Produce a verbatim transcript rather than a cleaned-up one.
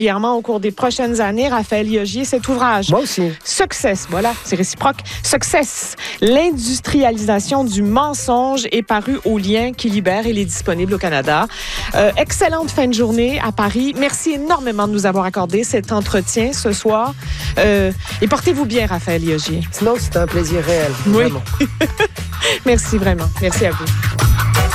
régulièrement au cours des prochaines années, Raphaël Yogier, cet ouvrage. Moi aussi. Success, voilà, c'est réciproque. Success, l'industrialisation du mensonge est paru au Lien qui libère. Il est disponible au Canada. Euh, excellente fin de journée à Paris. Merci énormément de nous avoir accordé cet entretien ce soir. Euh, et portez-vous bien, Raphaël Yogier. Sinon, c'est un plaisir réel. Oui. Vraiment. Merci vraiment. Merci à vous.